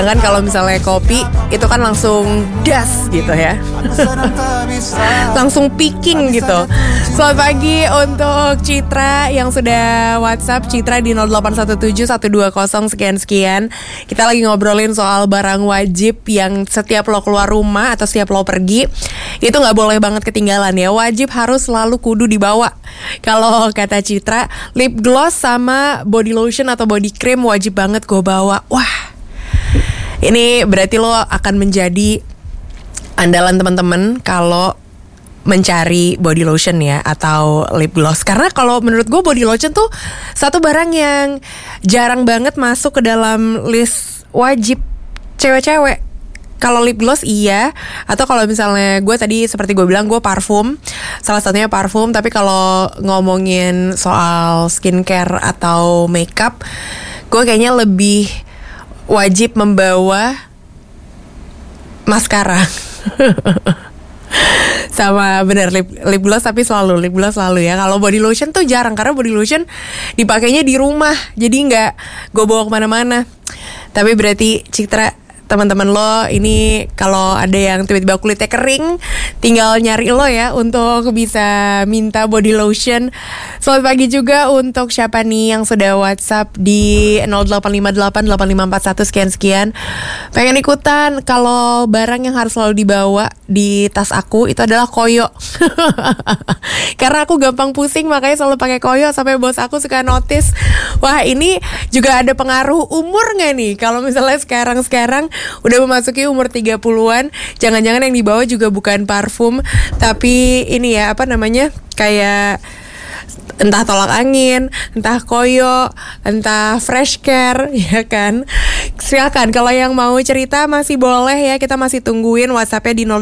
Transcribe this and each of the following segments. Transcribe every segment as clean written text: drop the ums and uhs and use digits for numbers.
Kan kalau misalnya kopi itu kan langsung das gitu ya. Langsung picking gitu. Selamat pagi untuk Citra yang sudah WhatsApp. Citra di 0817-120 sekian-sekian. Kita lagi ngobrolin soal barang wajib yang setiap lo keluar rumah atau setiap lo pergi itu gak boleh banget ketinggalan ya. Wajib harus selalu kudu dibawa. Kalau kata Citra, lip gloss sama body lotion atau body cream wajib banget gue bawa. Wah, ini berarti lo akan menjadi andalan teman-teman kalau mencari body lotion ya atau lip gloss. Karena kalau menurut gue body lotion tuh satu barang yang jarang banget masuk ke dalam list wajib cewek-cewek. Kalau lip gloss iya, atau kalau misalnya gue tadi seperti gue bilang gue parfum, salah satunya parfum. Tapi kalau ngomongin soal skincare atau makeup, gue kayaknya lebih wajib membawa maskara. Sama bener lip gloss, tapi selalu lip gloss selalu ya. Kalau body lotion tuh jarang, karena body lotion dipakainya di rumah, jadi nggak gue bawa kemana-mana. Tapi berarti Citra, teman-teman lo ini kalau ada yang tiba-tiba kulitnya kering, tinggal nyari lo ya untuk bisa minta body lotion. Selamat pagi juga untuk siapa nih yang sudah WhatsApp di 08588541 sekian-sekian. Pengen ikutan. Kalau barang yang harus selalu dibawa di tas aku itu adalah koyo. Karena aku gampang pusing, makanya selalu pakai koyo. Sampai bos aku suka notice, wah ini juga ada pengaruh umur gak nih? Kalau misalnya sekarang udah memasuki umur 30-an, jangan-jangan yang dibawa juga bukan parfum, tapi ini ya, apa namanya, kayak entah tolak angin, entah koyo, entah fresh care, ya kan. Silakan kalau yang mau cerita masih boleh ya, kita masih tungguin WhatsApp-nya di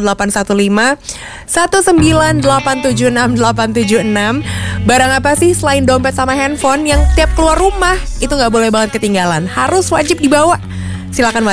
0815-19876-876. Barang apa sih selain dompet sama handphone yang tiap keluar rumah itu nggak boleh banget ketinggalan, harus wajib dibawa? Silakan.